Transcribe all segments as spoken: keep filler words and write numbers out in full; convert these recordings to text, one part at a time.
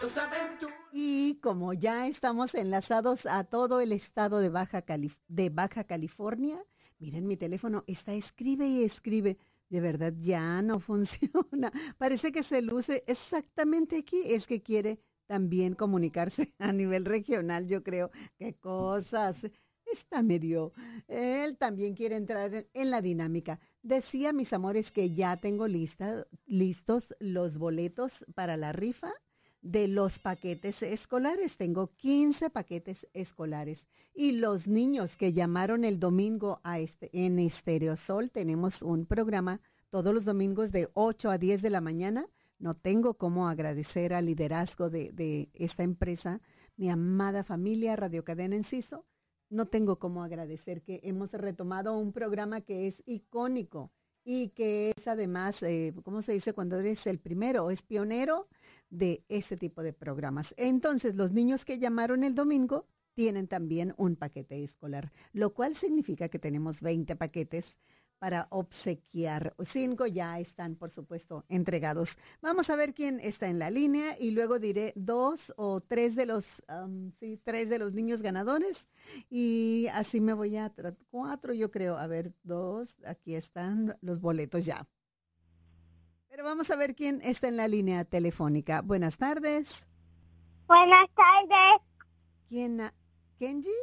Y como ya estamos enlazados a todo el estado de Baja, Calif- de Baja California, miren mi teléfono, está escribe y escribe. De verdad ya no funciona. Parece que se luce exactamente aquí. Es que quiere también comunicarse a nivel regional, yo creo. ¿Qué cosas? Está medio. Él también quiere entrar en en la dinámica. Decía, mis amores, que ya tengo lista, listos los boletos para la rifa de los paquetes escolares. Tengo quince paquetes escolares. Y los niños que llamaron el domingo a este, en Estereosol, tenemos un programa todos los domingos de ocho a diez de la mañana. No tengo cómo agradecer al liderazgo de, de esta empresa, mi amada familia Radio Cadena Enciso. No tengo cómo agradecer que hemos retomado un programa que es icónico y que es además, eh, ¿cómo se dice cuando eres el primero? Es pionero de este tipo de programas. Entonces, los niños que llamaron el domingo tienen también un paquete escolar, lo cual significa que tenemos veinte paquetes para obsequiar. Cinco ya están, por supuesto, entregados. Vamos a ver quién está en la línea y luego diré dos o tres de los, um, sí, tres de los niños ganadores y así me voy a tra- cuatro, yo creo. A ver, dos, aquí están los boletos ya. Pero vamos a ver quién está en la línea telefónica. Buenas tardes. Buenas tardes, ¿Quién? ha- ¿Kenji?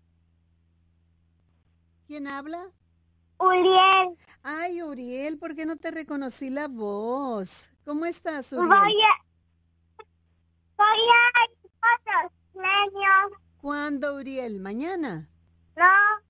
¿Quién habla? Uriel. Ay, Uriel, ¿por qué no te reconocí la voz? ¿Cómo estás, Voy Uriel? a, voy a ir con los niños. ¿Cuándo, Uriel? ¿Mañana? No,